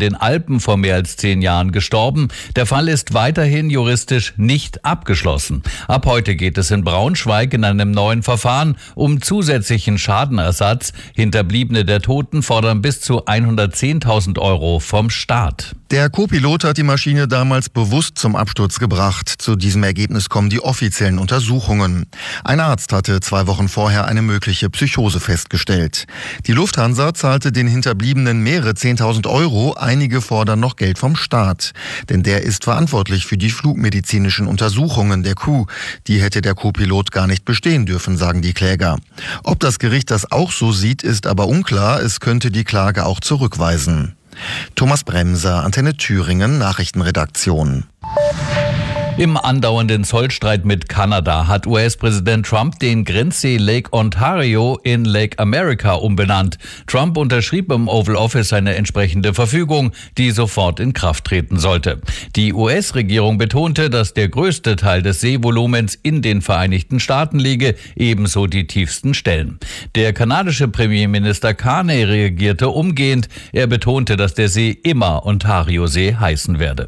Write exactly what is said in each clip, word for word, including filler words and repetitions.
den Alpen vor mehr als zehn Jahren gestorben. Der Fall ist weiterhin juristisch nicht abgeschlossen. Ab heute geht es in Braunschweig in einem neuen Verfahren um zusätzlichen Schadenersatz. Hinterbliebene der Toten fordern bis zu hundertzehntausend Euro vom Staat. Der Co-Pilot hat die Maschine damals bewusst zum Absturz gebracht. Zu diesem Ergebnis kommen die offiziellen Untersuchungen. Ein Arzt hatte zwei Wochen vorher eine mögliche Psychose festgestellt. Die Lufthansa zahlte den Hinterbliebenen mehrere Zehntausend Euro. Einige fordern noch Geld vom Staat. Denn der ist verantwortlich für die flugmedizinischen Untersuchungen der Crew. Die hätte der Co-Pilot gar nicht bestehen dürfen, sagen die Kläger. Ob das Gericht das auch so sieht, ist aber unklar. Es könnte die Klage auch zurückweisen. Thomas Bremser, Antenne Thüringen, Nachrichtenredaktion. Im andauernden Zollstreit mit Kanada hat U S-Präsident Trump den Grenzt-See Lake Ontario in Lake America umbenannt. Trump unterschrieb im Oval Office eine entsprechende Verfügung, die sofort in Kraft treten sollte. Die U S-Regierung betonte, dass der größte Teil des Seevolumens in den Vereinigten Staaten liege, ebenso die tiefsten Stellen. Der kanadische Premierminister Carney reagierte umgehend. Er betonte, dass der See immer Ontario-See heißen werde.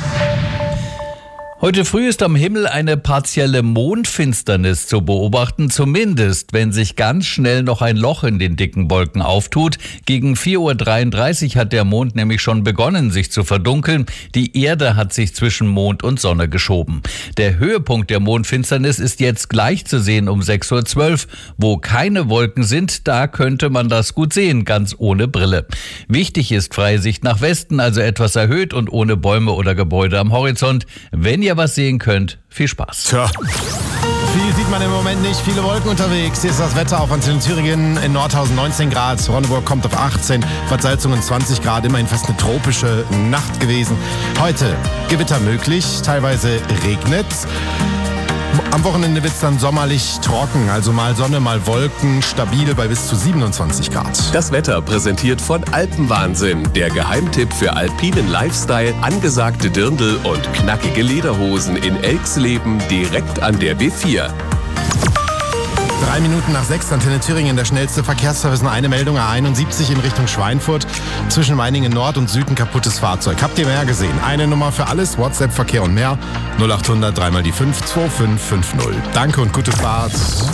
Heute früh ist am Himmel eine partielle Mondfinsternis zu beobachten, zumindest wenn sich ganz schnell noch ein Loch in den dicken Wolken auftut. Gegen vier Uhr dreiunddreißig hat der Mond nämlich schon begonnen, sich zu verdunkeln. Die Erde hat sich zwischen Mond und Sonne geschoben. Der Höhepunkt der Mondfinsternis ist jetzt gleich zu sehen um sechs Uhr zwölf. Wo keine Wolken sind, da könnte man das gut sehen, ganz ohne Brille. Wichtig ist freie Sicht nach Westen, also etwas erhöht und ohne Bäume oder Gebäude am Horizont. Wenn ihr was sehen könnt, viel Spaß. Tja. Viel sieht man im Moment nicht, viele Wolken unterwegs. Hier ist das Wetter auf Antenne Thüringen, in Nordhausen neunzehn Grad, Ronneburg kommt auf achtzehn, Bad Salzungen zwanzig Grad, immerhin fast eine tropische Nacht gewesen. Heute Gewitter möglich, teilweise regnet. Am Wochenende wird es dann sommerlich trocken, also mal Sonne, mal Wolken, stabil bei bis zu siebenundzwanzig Grad. Das Wetter präsentiert von Alpenwahnsinn, der Geheimtipp für alpinen Lifestyle, angesagte Dirndl und knackige Lederhosen in Elxleben direkt an der B vier. Drei Minuten nach sechs, Antenne Thüringen, der schnellste Verkehrsservice. Nur eine Meldung, A einundsiebzig in Richtung Schweinfurt. Zwischen Meiningen Nord und Süd ein kaputtes Fahrzeug. Habt ihr mehr gesehen? Eine Nummer für alles, WhatsApp, Verkehr und mehr. null acht hundert drei mal die fünf zwei fünf fünf null. Danke und gute Fahrt.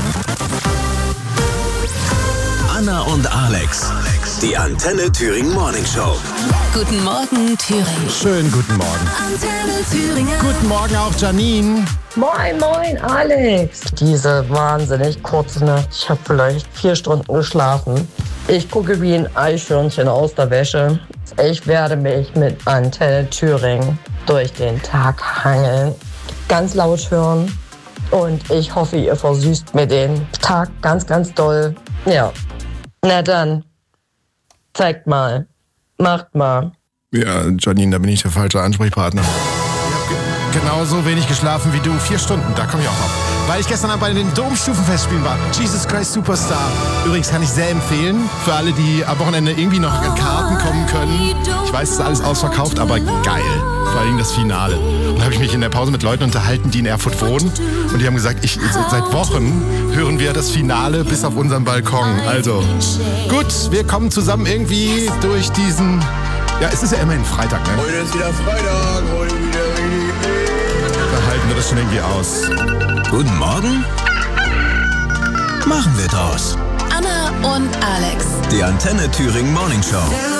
Anna und Alex, die Antenne Thüringen Morning Show. Guten Morgen, Thüringen. Schönen guten Morgen. Antenne Thüringen. Guten Morgen auch, Janine. Moin, moin, Alex. Diese wahnsinnig kurze Nacht. Ich habe vielleicht vier Stunden geschlafen. Ich gucke wie ein Eichhörnchen aus der Wäsche. Ich werde mich mit Antenne Thüringen durch den Tag hangeln. Ganz laut hören. Und ich hoffe, ihr versüßt mir den Tag ganz, ganz doll. Ja. Na dann. Zeigt mal. Macht mal. Ja, Janine, da bin ich der falsche Ansprechpartner. Genauso wenig geschlafen wie du. Vier Stunden, da komme ich auch auf. Weil ich gestern Abend bei den Domstufenfestspielen war. Jesus Christ Superstar. Übrigens kann ich sehr empfehlen, für alle, die am Wochenende irgendwie noch an Karten kommen können. Ich weiß, es ist alles ausverkauft, aber geil. Vor allem das Finale. Und da habe ich mich in der Pause mit Leuten unterhalten, die in Erfurt wohnen. Und die haben gesagt, ich, seit Wochen hören wir das Finale bis auf unseren Balkon. Also, gut, wir kommen zusammen irgendwie durch diesen... Ja, es ist ja immerhin Freitag, ne? Heute ist wieder Freitag, heute wieder richtig. Da halten wir das schon irgendwie aus. Guten Morgen. Machen wir draus. Anna und Alex. Die Antenne Thüringen Morning Show.